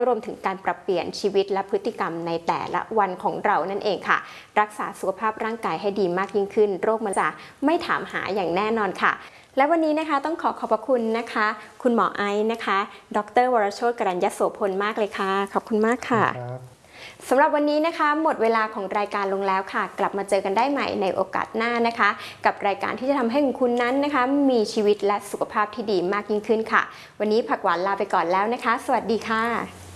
รวมถึงการปรับเปลี่ยนชีวิตและพฤติกรรมในแต่ละวันของเรานั่นเองค่ะรักษาสุขภาพร่างกายให้ดีมากยิ่งขึ้นโรคมันจะไม่ถามหาอย่างแน่นอนค่ะและวันนี้นะคะต้องขอบพระคุณนะคะคุณหมอไอซ์นะคะดร.วรโชติ กรัญญโสพลมากเลยค่ะขอบคุณมากค่ะสำหรับวันนี้นะคะหมดเวลาของรายการลงแล้วค่ะกลับมาเจอกันได้ใหม่ในโอกาสหน้านะคะกับรายการที่จะทำให้คุณนั้นนะคะมีชีวิตและสุขภาพที่ดีมากยิ่งขึ้นค่ะวันนี้ผักหวานลาไปก่อนแล้วนะคะสวัสดีค่ะ